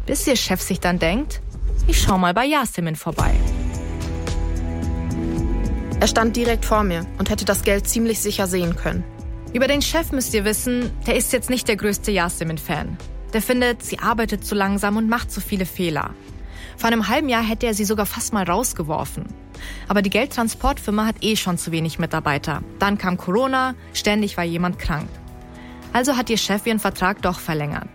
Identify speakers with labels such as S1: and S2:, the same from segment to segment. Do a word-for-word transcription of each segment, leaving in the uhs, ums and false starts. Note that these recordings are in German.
S1: Bis ihr Chef sich dann denkt, ich schau mal bei Yasemin vorbei.
S2: Er stand direkt vor mir und hätte das Geld ziemlich sicher sehen können.
S1: Über den Chef müsst ihr wissen, der ist jetzt nicht der größte Yasemin-Fan. Der findet, sie arbeitet zu langsam und macht zu viele Fehler. Vor einem halben Jahr hätte er sie sogar fast mal rausgeworfen. Aber die Geldtransportfirma hat eh schon zu wenig Mitarbeiter. Dann kam Corona, ständig war jemand krank. Also hat ihr Chef ihren Vertrag doch verlängert.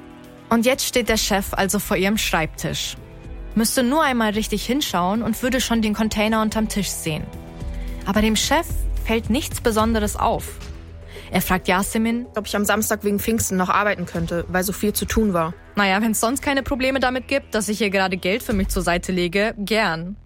S1: Und jetzt steht der Chef also vor ihrem Schreibtisch. Müsste nur einmal richtig hinschauen und würde schon den Container unterm Tisch sehen. Aber dem Chef fällt nichts Besonderes auf. Er fragt Yasemin,
S2: ob ich am Samstag wegen Pfingsten noch arbeiten könnte, weil so viel zu tun war.
S1: Naja, wenn es sonst keine Probleme damit gibt, dass ich hier gerade Geld für mich zur Seite lege, gern.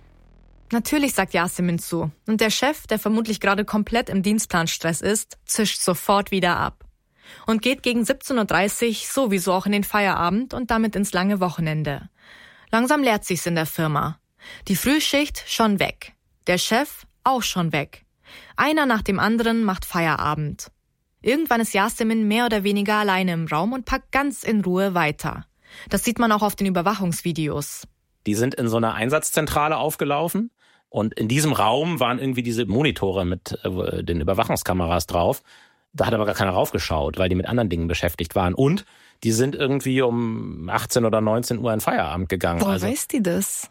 S1: Natürlich sagt Yasemin zu. Und der Chef, der vermutlich gerade komplett im Dienstplanstress ist, zischt sofort wieder ab. Und geht gegen siebzehn Uhr dreißig sowieso auch in den Feierabend und damit ins lange Wochenende. Langsam leert sich's in der Firma. Die Frühschicht schon weg. Der Chef auch schon weg. Einer nach dem anderen macht Feierabend. Irgendwann ist Yasemin mehr oder weniger alleine im Raum und packt ganz in Ruhe weiter. Das sieht man auch auf den Überwachungsvideos.
S3: Die sind in so einer Einsatzzentrale aufgelaufen und in diesem Raum waren irgendwie diese Monitore mit äh, den Überwachungskameras drauf. Da hat aber gar keiner raufgeschaut, weil die mit anderen Dingen beschäftigt waren. Und die sind irgendwie um achtzehn oder neunzehn Uhr in Feierabend gegangen.
S1: Woher
S3: also,
S1: weiß die das?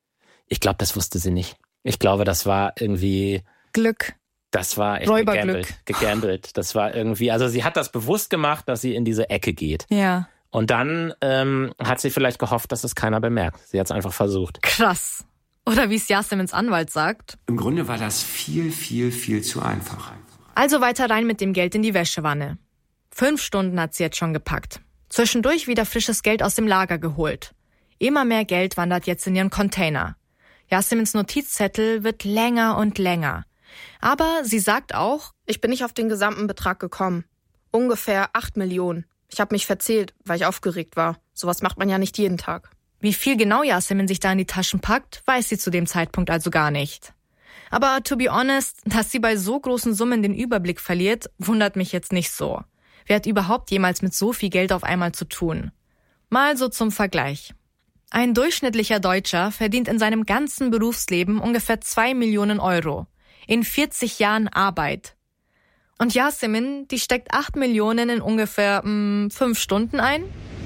S3: Ich glaube, das wusste sie nicht. Ich glaube, das war irgendwie...
S1: Glück.
S3: Das war echt
S1: Räuberglück.
S3: gegambelt, gegambelt. Das war irgendwie, also sie hat das bewusst gemacht, dass sie in diese Ecke geht.
S1: Ja.
S3: Und dann ähm, hat sie vielleicht gehofft, dass es keiner bemerkt. Sie hat es einfach versucht.
S1: Krass. Oder wie es Yasemins Anwalt sagt.
S4: Im Grunde war das viel, viel, viel zu einfach.
S1: Also weiter rein mit dem Geld in die Wäschewanne. Fünf Stunden hat sie jetzt schon gepackt. Zwischendurch wieder frisches Geld aus dem Lager geholt. Immer mehr Geld wandert jetzt in ihren Container. Yasemins Notizzettel wird länger und länger. Aber sie sagt auch,
S2: ich bin nicht auf den gesamten Betrag gekommen. Ungefähr acht Millionen. Ich habe mich verzählt, weil ich aufgeregt war. Sowas macht man ja nicht jeden Tag.
S1: Wie viel genau Yasemin sich da in die Taschen packt, weiß sie zu dem Zeitpunkt also gar nicht. Aber to be honest, dass sie bei so großen Summen den Überblick verliert, wundert mich jetzt nicht so. Wer hat überhaupt jemals mit so viel Geld auf einmal zu tun? Mal so zum Vergleich. Ein durchschnittlicher Deutscher verdient in seinem ganzen Berufsleben ungefähr zwei Millionen Euro. In vierzig Jahren Arbeit. Und Yasemin, die steckt acht Millionen in ungefähr mh, fünf Stunden ein?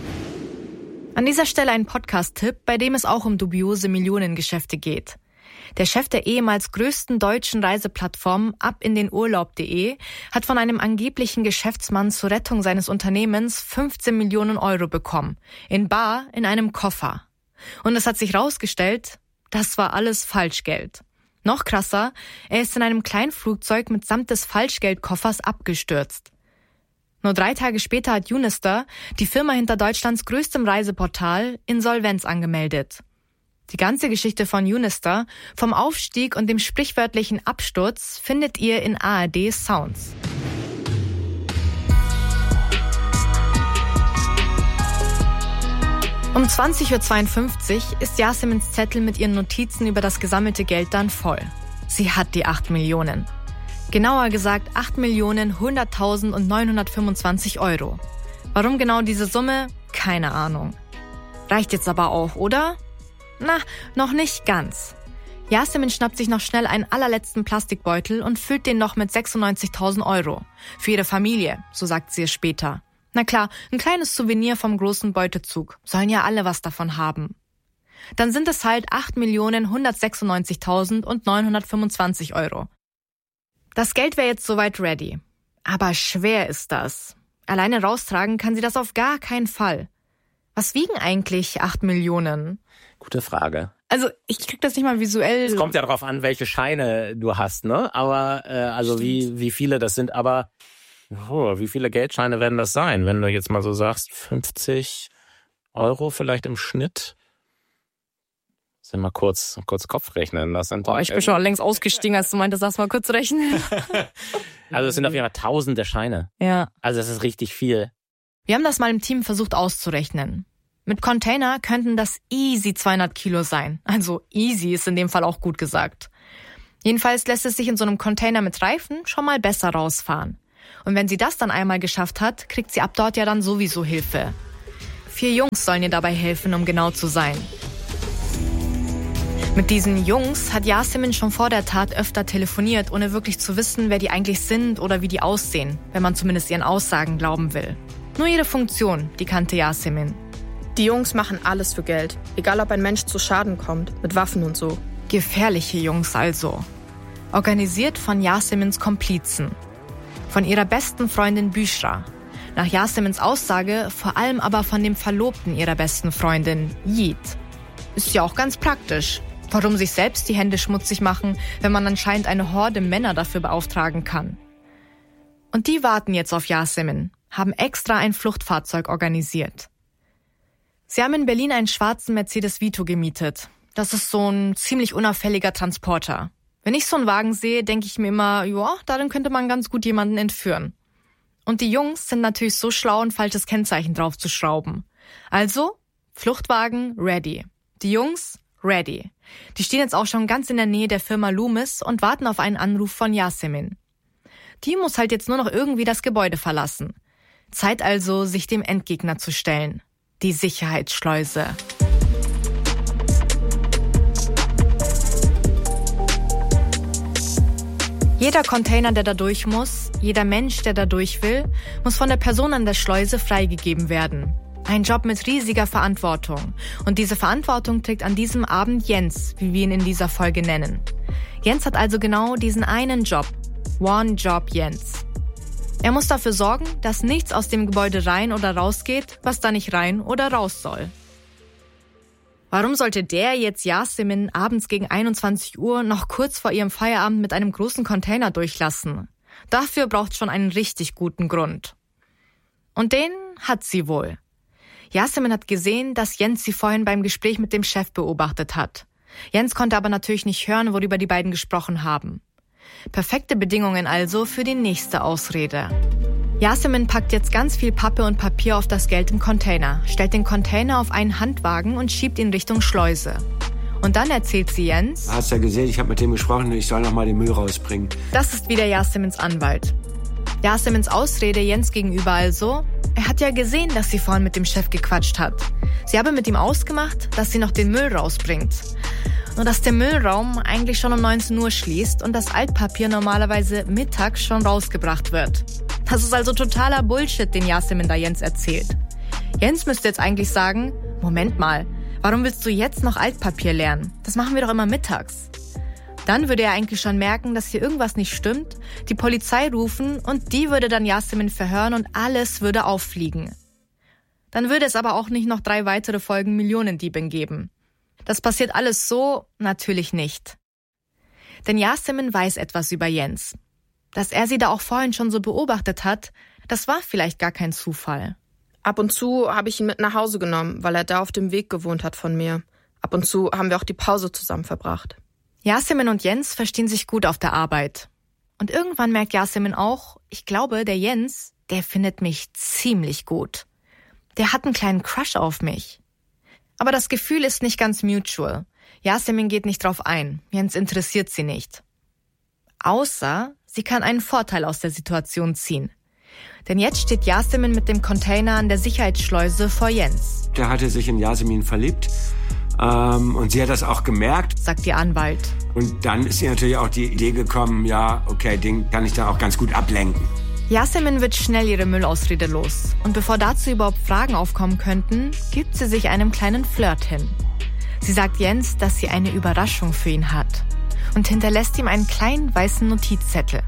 S1: An dieser Stelle ein Podcast-Tipp, bei dem es auch um dubiose Millionengeschäfte geht. Der Chef der ehemals größten deutschen Reiseplattform abindenurlaub punkt de hat von einem angeblichen Geschäftsmann zur Rettung seines Unternehmens fünfzehn Millionen Euro bekommen. In bar, in einem Koffer. Und es hat sich rausgestellt, das war alles Falschgeld. Noch krasser, er ist in einem Kleinflugzeug mitsamt des Falschgeldkoffers abgestürzt. Nur drei Tage später hat Unister, die Firma hinter Deutschlands größtem Reiseportal, Insolvenz angemeldet. Die ganze Geschichte von Unister, vom Aufstieg und dem sprichwörtlichen Absturz, findet ihr in A R D Sounds. Um zwanzig Uhr zweiundfünfzig ist Yasemins Zettel mit ihren Notizen über das gesammelte Geld dann voll. Sie hat die acht Millionen. Genauer gesagt acht Millionen hunderttausend und neunhundertfünfundzwanzig Euro. Warum genau diese Summe? Keine Ahnung. Reicht jetzt aber auch, oder? Na, noch nicht ganz. Yasemin schnappt sich noch schnell einen allerletzten Plastikbeutel und füllt den noch mit sechsundneunzigtausend Euro. Für ihre Familie, so sagt sie es später. Na klar, ein kleines Souvenir vom großen Beutezug. Sollen ja alle was davon haben. Dann sind es halt acht Millionen hundertsechsundneunzigtausend und neunhundertfünfundzwanzig Euro. Das Geld wäre jetzt soweit ready. Aber schwer ist das. Alleine raustragen kann sie das auf gar keinen Fall. Was wiegen eigentlich acht Millionen?
S3: Gute Frage.
S1: Also ich krieg das nicht mal visuell.
S3: Es kommt ja darauf an, welche Scheine du hast, ne? Aber äh, also wie wie viele das sind. Aber oh, wie viele Geldscheine werden das sein, wenn du jetzt mal so sagst, fünfzig Euro vielleicht im Schnitt? Sind mal kurz kurz Kopf rechnen. Das sind
S1: Boah, ich bin schon längst ausgestiegen, als du meintest, lass mal kurz rechnen.
S3: Also es sind auf jeden Fall tausende Scheine.
S1: Ja.
S3: Also das ist richtig viel.
S1: Wir haben das mal im Team versucht auszurechnen. Mit Container könnten das easy zweihundert Kilo sein. Also easy ist in dem Fall auch gut gesagt. Jedenfalls lässt es sich in so einem Container mit Reifen schon mal besser rausfahren. Und wenn sie das dann einmal geschafft hat, kriegt sie ab dort ja dann sowieso Hilfe. Vier Jungs sollen ihr dabei helfen, um genau zu sein. Mit diesen Jungs hat Yasemin schon vor der Tat öfter telefoniert, ohne wirklich zu wissen, wer die eigentlich sind oder wie die aussehen, wenn man zumindest ihren Aussagen glauben will. Nur ihre Funktion, die kannte Yasemin.
S2: Die Jungs machen alles für Geld, egal ob ein Mensch zu Schaden kommt, mit Waffen und so.
S1: Gefährliche Jungs also. Organisiert von Yasemins Komplizen. Von ihrer besten Freundin Büschra. Nach Yasemins Aussage vor allem aber von dem Verlobten ihrer besten Freundin, Yiğit. Ist ja auch ganz praktisch. Warum sich selbst die Hände schmutzig machen, wenn man anscheinend eine Horde Männer dafür beauftragen kann? Und die warten jetzt auf Yasemin, haben extra ein Fluchtfahrzeug organisiert. Sie haben in Berlin einen schwarzen Mercedes Vito gemietet. Das ist so ein ziemlich unauffälliger Transporter. Wenn ich so einen Wagen sehe, denke ich mir immer, ja, darin könnte man ganz gut jemanden entführen. Und die Jungs sind natürlich so schlau, ein falsches Kennzeichen draufzuschrauben. Also, Fluchtwagen ready. Die Jungs ready. Die stehen jetzt auch schon ganz in der Nähe der Firma Loomis und warten auf einen Anruf von Yasemin. Die muss halt jetzt nur noch irgendwie das Gebäude verlassen. Zeit also, sich dem Endgegner zu stellen. Die Sicherheitsschleuse. Jeder Container, der da durch muss, jeder Mensch, der da durch will, muss von der Person an der Schleuse freigegeben werden. Ein Job mit riesiger Verantwortung. Und diese Verantwortung trägt an diesem Abend Jens, wie wir ihn in dieser Folge nennen. Jens hat also genau diesen einen Job. One Job Jens. Er muss dafür sorgen, dass nichts aus dem Gebäude rein oder rausgeht, was da nicht rein oder raus soll. Warum sollte der jetzt Yasemin abends gegen einundzwanzig Uhr noch kurz vor ihrem Feierabend mit einem großen Container durchlassen? Dafür braucht schon einen richtig guten Grund. Und den hat sie wohl. Yasemin hat gesehen, dass Jens sie vorhin beim Gespräch mit dem Chef beobachtet hat. Jens konnte aber natürlich nicht hören, worüber die beiden gesprochen haben. Perfekte Bedingungen also für die nächste Ausrede. Yasemin packt jetzt ganz viel Pappe und Papier auf das Geld im Container, stellt den Container auf einen Handwagen und schiebt ihn Richtung Schleuse. Und dann erzählt sie Jens:
S5: Hast ja gesehen, ich habe mit dem gesprochen, ich soll noch mal den Müll rausbringen.
S1: Das ist wieder Yasemins Anwalt. Yasemins Ausrede Jens gegenüber also: Er hat ja gesehen, dass sie vorhin mit dem Chef gequatscht hat. Sie habe mit ihm ausgemacht, dass sie noch den Müll rausbringt. Nur dass der Müllraum eigentlich schon um neunzehn Uhr schließt und das Altpapier normalerweise mittags schon rausgebracht wird. Das ist also totaler Bullshit, den Yasemin da Jens erzählt. Jens müsste jetzt eigentlich sagen: Moment mal, warum willst du jetzt noch Altpapier lernen? Das machen wir doch immer mittags. Dann würde er eigentlich schon merken, dass hier irgendwas nicht stimmt, die Polizei rufen und die würde dann Yasemin verhören und alles würde auffliegen. Dann würde es aber auch nicht noch drei weitere Folgen Millionendieben geben. Das passiert alles so natürlich nicht. Denn Yasemin weiß etwas über Jens. Dass er sie da auch vorhin schon so beobachtet hat, das war vielleicht gar kein Zufall.
S2: Ab und zu habe ich ihn mit nach Hause genommen, weil er da auf dem Weg gewohnt hat von mir. Ab und zu haben wir auch die Pause zusammen verbracht.
S1: Yasemin und Jens verstehen sich gut auf der Arbeit. Und irgendwann merkt Yasemin auch, ich glaube, der Jens, der findet mich ziemlich gut. Der hat einen kleinen Crush auf mich. Aber das Gefühl ist nicht ganz mutual. Yasemin geht nicht drauf ein. Jens interessiert sie nicht. Außer sie kann einen Vorteil aus der Situation ziehen. Denn jetzt steht Yasemin mit dem Container an der Sicherheitsschleuse vor Jens.
S5: Der hatte sich in Yasemin verliebt. Ähm, und sie hat das auch gemerkt,
S1: sagt ihr Anwalt.
S5: Und dann ist ihr natürlich auch die Idee gekommen, ja, okay, den kann ich da auch ganz gut ablenken.
S1: Yasemin wird schnell ihre Müllausrede los. Und bevor dazu überhaupt Fragen aufkommen könnten, gibt sie sich einem kleinen Flirt hin. Sie sagt Jens, dass sie eine Überraschung für ihn hat und hinterlässt ihm einen kleinen weißen Notizzettel.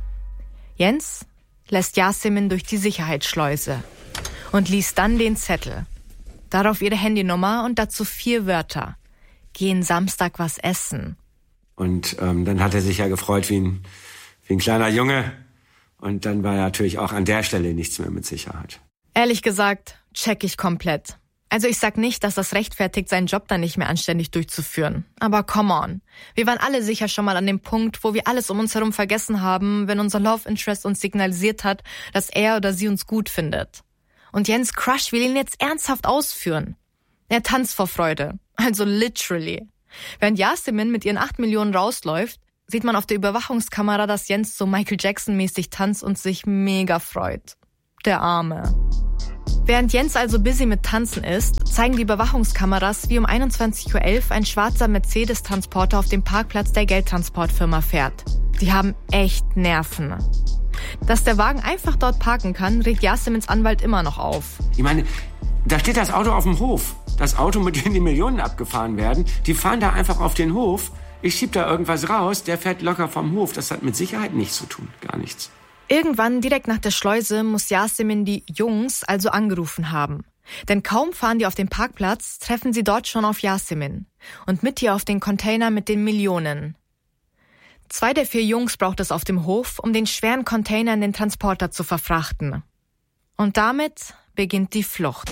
S1: Jens lässt Yasemin durch die Sicherheitsschleuse und liest dann den Zettel. Darauf ihre Handynummer und dazu vier Wörter. Gehen Samstag was essen.
S5: Und ähm, dann hat er sich ja gefreut wie ein, wie ein kleiner Junge. Und dann war natürlich auch an der Stelle nichts mehr mit Sicherheit.
S1: Ehrlich gesagt, check ich komplett. Also ich sag nicht, dass das rechtfertigt, seinen Job dann nicht mehr anständig durchzuführen. Aber come on. Wir waren alle sicher schon mal an dem Punkt, wo wir alles um uns herum vergessen haben, wenn unser Love Interest uns signalisiert hat, dass er oder sie uns gut findet. Und Jens Crush will ihn jetzt ernsthaft ausführen. Er tanzt vor Freude. Also literally. Während Yasemin mit ihren acht Millionen rausläuft, sieht man auf der Überwachungskamera, dass Jens so Michael Jackson-mäßig tanzt und sich mega freut. Der Arme. Während Jens also busy mit Tanzen ist, zeigen die Überwachungskameras, wie um einundzwanzig Uhr elf ein schwarzer Mercedes-Transporter auf dem Parkplatz der Geldtransportfirma fährt. Die haben echt Nerven. Dass der Wagen einfach dort parken kann, regt Yasemins Anwalt immer noch auf.
S5: Ich meine, da steht das Auto auf dem Hof. Das Auto, mit dem die Millionen abgefahren werden, die fahren da einfach auf den Hof. Ich schieb da irgendwas raus, der fährt locker vom Hof. Das hat mit Sicherheit nichts zu tun, gar nichts.
S1: Irgendwann, direkt nach der Schleuse, muss Yasemin die Jungs also angerufen haben. Denn kaum fahren die auf den Parkplatz, treffen sie dort schon auf Yasemin. Und mit ihr auf den Container mit den Millionen. Zwei der vier Jungs braucht es auf dem Hof, um den schweren Container in den Transporter zu verfrachten. Und damit beginnt die Flucht.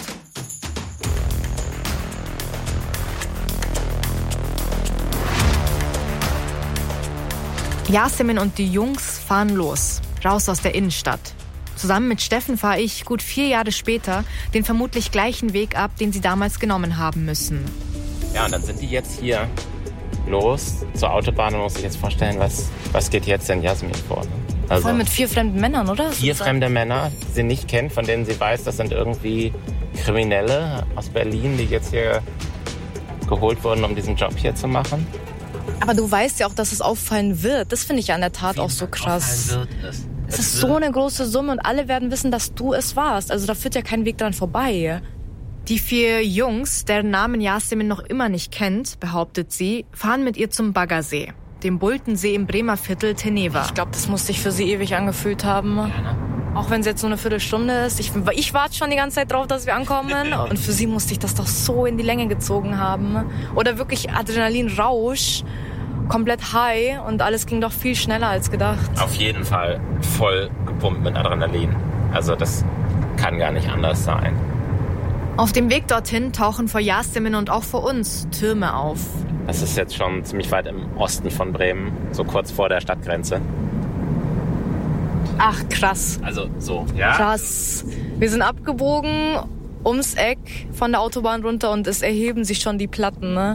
S1: Yasemin und die Jungs fahren los, raus aus der Innenstadt. Zusammen mit Steffen fahre ich gut vier Jahre später den vermutlich gleichen Weg ab, den sie damals genommen haben müssen.
S3: Ja, und dann sind die jetzt hier los zur Autobahn und muss sich jetzt vorstellen, was, was geht jetzt denn Yasemin vor? Ne? Also
S1: Voll mit vier fremden Männern, oder?
S3: Vier fremde Männer, die sie nicht kennt, von denen sie weiß, das sind irgendwie Kriminelle aus Berlin, die jetzt hier geholt wurden, um diesen Job hier zu machen.
S1: Aber du weißt ja auch, dass es auffallen wird. Das finde ich ja an der Tat Wie auch so krass. Wird es. Es ist so eine große Summe und alle werden wissen, dass du es warst. Also da führt ja kein Weg dran vorbei. Die vier Jungs, deren Namen Yasemin noch immer nicht kennt, behauptet sie, fahren mit ihr zum Baggersee, dem Bultensee im Bremer Viertel Teneva. Ich glaube, das muss sich für sie ewig angefühlt haben. Ja, ne? Auch wenn es jetzt so eine Viertelstunde ist. Ich, ich warte schon die ganze Zeit drauf, dass wir ankommen. Und für sie musste ich das doch so in die Länge gezogen haben. Oder wirklich Adrenalinrausch, komplett high und alles ging doch viel schneller als gedacht.
S3: Auf jeden Fall voll gepumpt mit Adrenalin. Also das kann gar nicht anders sein.
S1: Auf dem Weg dorthin tauchen vor Yasemin und auch vor uns Türme auf.
S3: Das ist jetzt schon ziemlich weit im Osten von Bremen, so kurz vor der Stadtgrenze.
S1: Ach, krass.
S3: Also so, ja.
S1: Krass. Wir sind abgebogen ums Eck von der Autobahn runter und es erheben sich schon die Platten, ne?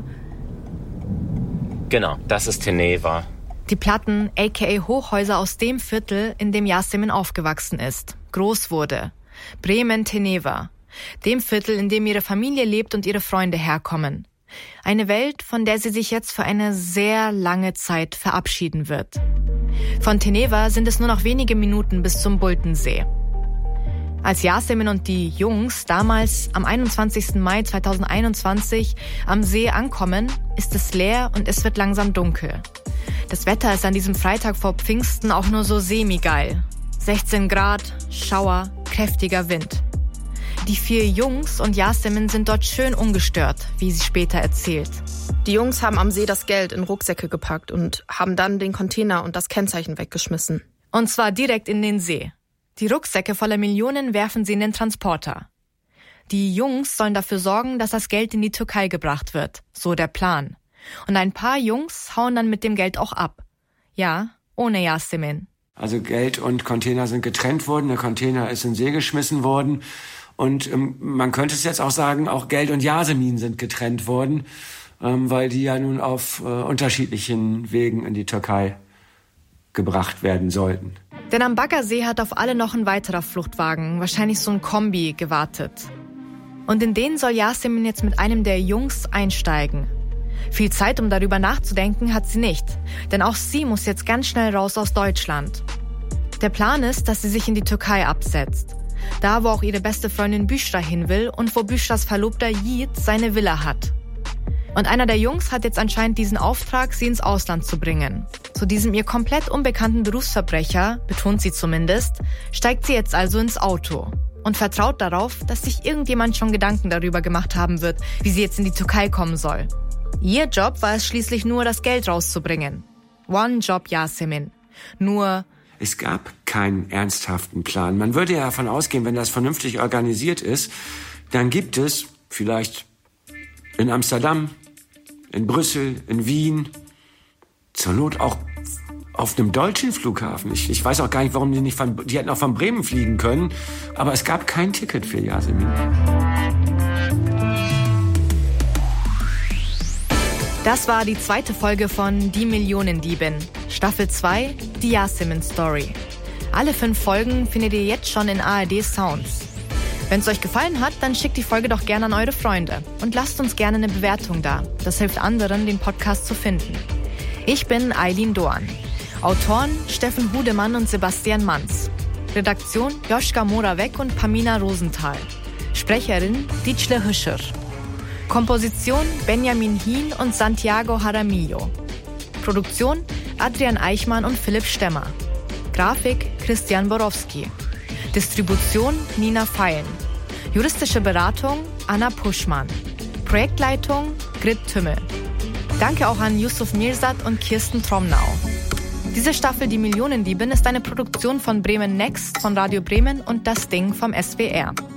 S3: Genau, das ist Teneva.
S1: Die Platten, aka Hochhäuser aus dem Viertel, in dem Yasemin aufgewachsen ist, groß wurde. Bremen-Teneva. Dem Viertel, in dem ihre Familie lebt und ihre Freunde herkommen. Eine Welt, von der sie sich jetzt für eine sehr lange Zeit verabschieden wird. Von Teneva sind es nur noch wenige Minuten bis zum Bultensee. Als Yasemin und die Jungs damals am einundzwanzigsten Mai zweitausendeinundzwanzig am See ankommen, ist es leer und es wird langsam dunkel. Das Wetter ist an diesem Freitag vor Pfingsten auch nur so semi-geil. sechzehn Grad, Schauer, kräftiger Wind. Die vier Jungs und Yasemin sind dort schön ungestört, wie sie später erzählt.
S2: Die Jungs haben am See das Geld in Rucksäcke gepackt und haben dann den Container und das Kennzeichen weggeschmissen.
S1: Und zwar direkt in den See. Die Rucksäcke voller Millionen werfen sie in den Transporter. Die Jungs sollen dafür sorgen, dass das Geld in die Türkei gebracht wird, so der Plan. Und ein paar Jungs hauen dann mit dem Geld auch ab. Ja, ohne Yasemin.
S5: Also Geld und Container sind getrennt worden, der Container ist in den See geschmissen worden. Und ähm, man könnte es jetzt auch sagen, auch Geld und Yasemin sind getrennt worden, ähm, weil die ja nun auf äh, unterschiedlichen Wegen in die Türkei gebracht werden sollten.
S1: Denn am Baggersee hat auf alle noch ein weiterer Fluchtwagen, wahrscheinlich so ein Kombi, gewartet. Und in den soll Yasemin jetzt mit einem der Jungs einsteigen. Viel Zeit, um darüber nachzudenken, hat sie nicht, denn auch sie muss jetzt ganz schnell raus aus Deutschland. Der Plan ist, dass sie sich in die Türkei absetzt. Da, wo auch ihre beste Freundin Büşra hin will und wo Büşras Verlobter Yiğit seine Villa hat. Und einer der Jungs hat jetzt anscheinend diesen Auftrag, sie ins Ausland zu bringen. Zu diesem ihr komplett unbekannten Berufsverbrecher, betont sie zumindest, steigt sie jetzt also ins Auto und vertraut darauf, dass sich irgendjemand schon Gedanken darüber gemacht haben wird, wie sie jetzt in die Türkei kommen soll. Ihr Job war es schließlich nur, das Geld rauszubringen. One Job Yasemin. Nur
S5: es gab keinen ernsthaften Plan. Man würde ja davon ausgehen, wenn das vernünftig organisiert ist, dann gibt es vielleicht in Amsterdam, in Brüssel, in Wien, zur Not auch auf einem deutschen Flughafen. Ich, ich weiß auch gar nicht, warum die nicht von, die hätten auch von Bremen fliegen können, aber es gab kein Ticket für Yasemin.
S1: Das war die zweite Folge von Die Millionendiebin, Staffel zwei, die Yasemin Story. Alle fünf Folgen findet ihr jetzt schon in A R D Sounds. Wenn es euch gefallen hat, dann schickt die Folge doch gerne an eure Freunde und lasst uns gerne eine Bewertung da. Das hilft anderen, den Podcast zu finden. Ich bin Eileen Doan. Autoren Steffen Hudemann und Sebastian Manz. Redaktion Joschka Moravec und Pamina Rosenthal. Sprecherin Dietschle Hüscher. Komposition Benjamin Hien und Santiago Jaramillo. Produktion Adrian Eichmann und Philipp Stemmer. Grafik Christian Borowski. Distribution Nina Feilen. Juristische Beratung Anna Puschmann. Projektleitung Grit Tümmel. Danke auch an Yusuf Mirsad und Kirsten Tromnau. Diese Staffel Die Millionendiebin ist eine Produktion von Bremen Next von Radio Bremen und Das Ding vom S W R.